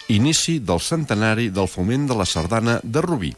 Inici del centenari del foment de la sardana de Rubí.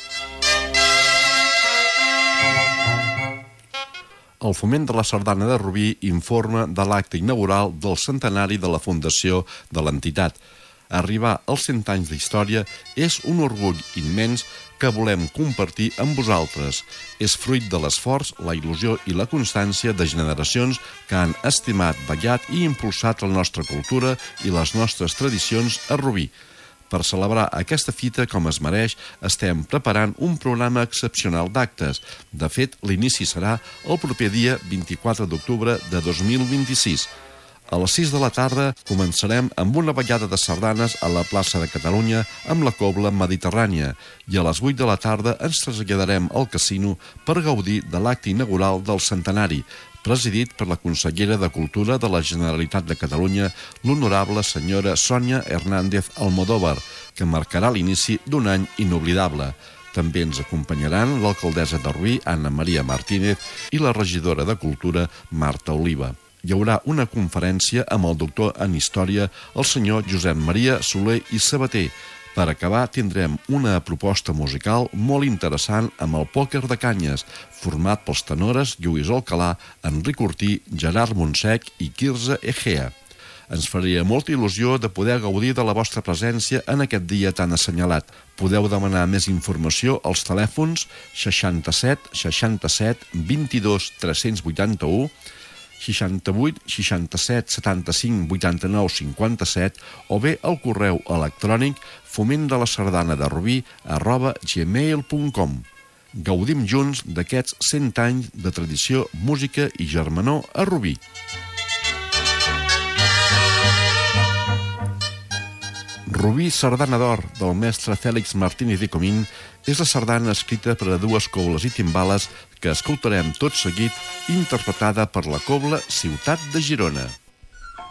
El Foment de la Sardana de Rubí informa de l'acte inaugural del centenari de la fundació de l'entitat. Arribar als 100 anys d'història és un orgull immens que volem compartir amb vosaltres. És fruit de l'esforç, la il·lusió i la constància de generacions que han estimat, vetllat i impulsat la nostra cultura i les nostres tradicions a Rubí. Per celebrar aquesta fita com es mereix, estem preparant un programa excepcional d'actes. De fet, l'inici serà el proper dia 24 d'octubre de 2026. A les 6 de la tarda començarem amb una ballada de sardanes a la plaça de Catalunya amb la Cobla Mediterrània i a les 8 de la tarda ens traslladarem al casino per gaudir de l'acte inaugural del centenari, presidit per la consellera de Cultura de la Generalitat de Catalunya, l'honorable senyora Sònia Hernández Almodóvar, que marcarà l'inici d'un any inoblidable. També ens acompanyaran l'alcaldessa de Rubí, Anna Maria Martínez, i la regidora de Cultura, Marta Oliva. Hi haurà una conferència amb el doctor en Història, el senyor Josep Maria Soler i Sabater. Per acabar, tindrem una proposta musical molt interessant amb el pòquer de canyes, format pels tenores Lluís Alcalà, Enric Ortí, Gerard Montsec i Quirze Egea. Ens faria molta il·lusió de poder gaudir de la vostra presència en aquest dia tan assenyalat. Podeu demanar més informació als telèfons 67 67 22 381, 68 67 75 89 57 o bé al correu electrònic fomentdelasardanaderubí@gmail.com. Gaudim junts d'aquests 100 anys de tradició, música i germanor a Rubí. Rubí Sardana d'Or, del mestre Fèlix Martínez i Comín, és la sardana escrita per a dues cobles i timbales que escoltarem tot seguit, interpretada per la Cobla Ciutat de Girona.